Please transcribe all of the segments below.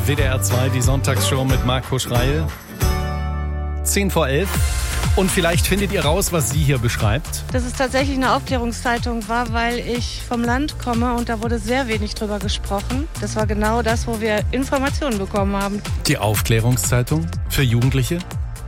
WDR 2, die Sonntagsshow mit Marco Schreil. 10:11. Und vielleicht findet ihr raus, was sie hier beschreibt. Dass es tatsächlich eine Aufklärungszeitung war, weil ich vom Land komme und da wurde sehr wenig drüber gesprochen. Das war genau das, wo wir Informationen bekommen haben. Die Aufklärungszeitung für Jugendliche?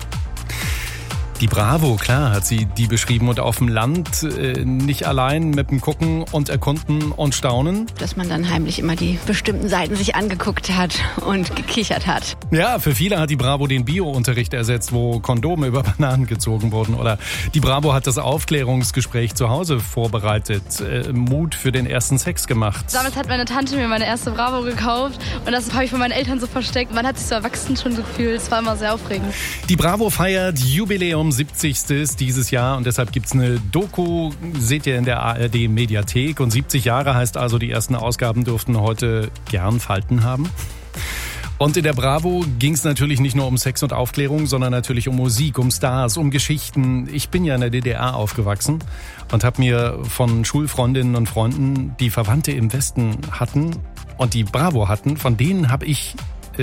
Die Bravo, klar, hat sie die beschrieben. Und auf dem Land nicht allein mit dem Gucken und Erkunden und Staunen. Dass man dann heimlich immer die bestimmten Seiten sich angeguckt hat und gekichert hat. Ja, für viele hat die Bravo den Bio-Unterricht ersetzt, wo Kondome über Bananen gezogen wurden. Oder die Bravo hat das Aufklärungsgespräch zu Hause vorbereitet, Mut für den ersten Sex gemacht. Damals hat meine Tante mir meine erste Bravo gekauft und das habe ich von meinen Eltern so versteckt. Man hat sich so erwachsen schon gefühlt. Es war immer sehr aufregend. Die Bravo feiert Jubiläum 70. dieses Jahr und deshalb gibt's eine Doku, seht ihr in der ARD-Mediathek. Und 70 Jahre heißt also, die ersten Ausgaben dürften heute gern Falten haben. Und in der Bravo ging's natürlich nicht nur um Sex und Aufklärung, sondern natürlich um Musik, um Stars, um Geschichten. Ich bin ja in der DDR aufgewachsen und habe mir von Schulfreundinnen und Freunden, die Verwandte im Westen hatten und die Bravo hatten, von denen habe ich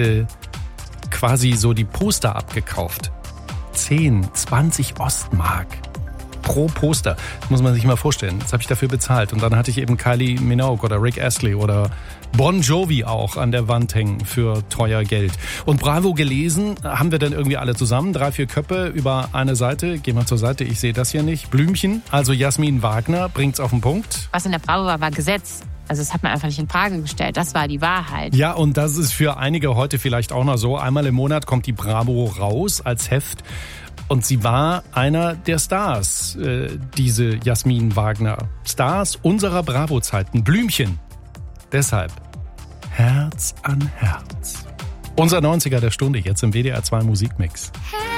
quasi so die Poster abgekauft. 10, 20 Ostmark pro Poster. Das muss man sich mal vorstellen. Das habe ich dafür bezahlt. Und dann hatte ich eben Kylie Minogue oder Rick Astley oder Bon Jovi auch an der Wand hängen für teuer Geld. Und Bravo gelesen haben wir dann irgendwie alle zusammen. 3, 4 Köpfe über eine Seite. Geh mal zur Seite, ich sehe das hier nicht. Blümchen, also Jasmin Wagner, bringt's auf den Punkt. Was in der Bravo war Gesetz. Also das hat man einfach nicht in Frage gestellt. Das war die Wahrheit. Ja, und das ist für einige heute vielleicht auch noch so. Einmal im Monat kommt die Bravo raus als Heft. Und sie war einer der Stars, diese Jasmin Wagner. Stars unserer Bravo-Zeiten. Blümchen. Deshalb Herz an Herz. Unser 90er der Stunde jetzt im WDR 2 Musikmix.